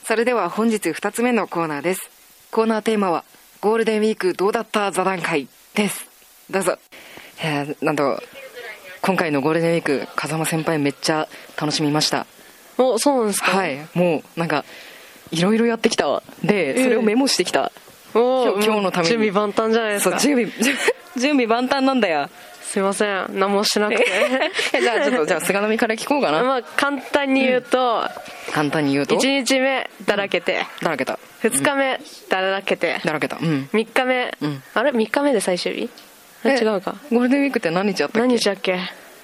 それでは本日2つ目のコーナーです。コーナーテーマはゴールデンウィークどうだった座談会です。どうぞ。なんと今回のゴールデンウィーク、風間先輩めっちゃ楽しみました。 お、そうなんですか。 はい、もうなんかいろいろやってきたで、それをメモしてきた、今日のために。 準備万端じゃないですか。 そう、準備万端なんだよ。 すいません、何もしなくてじゃあちょっと菅波から聞こうかな。 まあ簡単に言うと、 1 日目だらけて、2日目だらけて、3日目、あれ3日目で最終日？違うか。 ゴールデンウィークって何日あったっけ？ 何日だっけ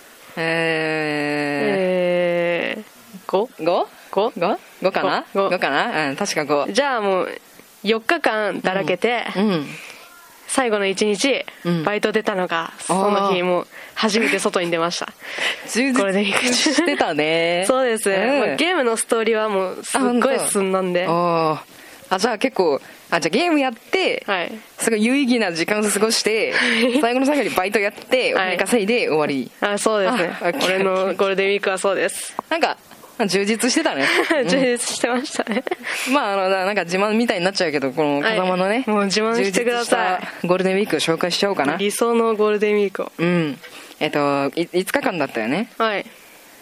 ？5 かな？5かな？うん、確か5。 じゃあもう4日間だらけて、最後の1日、バイト出たのが、その日もう初めて外に出ました。 充実してたね。 そうです、ゲームのストーリーはもうすっごい進んだんで。 じゃあ結構、じゃあゲームやって、すごい有意義な時間を過ごして、最後の最後にバイトやって、お金稼いで終わり。 そうですね。俺のゴールデンウィークはそうです。 なんか、充実してたね。 充実してましたね。 まあ、なんか自慢みたいになっちゃうけど、この風間のね、 もう自慢してください。 ゴールデンウィークを紹介しちゃおうかな。 理想のゴールデンウィークを。 5日間だったよね。 はい。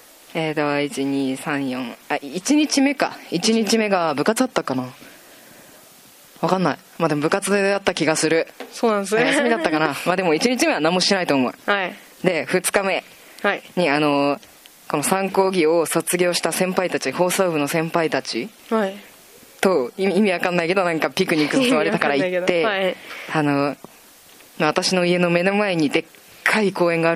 1、2、3、4、1日目か。1日目が部活あったかな。わかんない。まあでも部活であった気がする。 そうなんですね。 休みだったかな。まあでも1日目は何もしないと思う。 はい。 で、2日目に、この3講義を卒業した先輩たち、放送部の先輩たちと、意味わかんないけど、なんかピクニック誘われたから行って、私の家の目の前にでっかい公園がある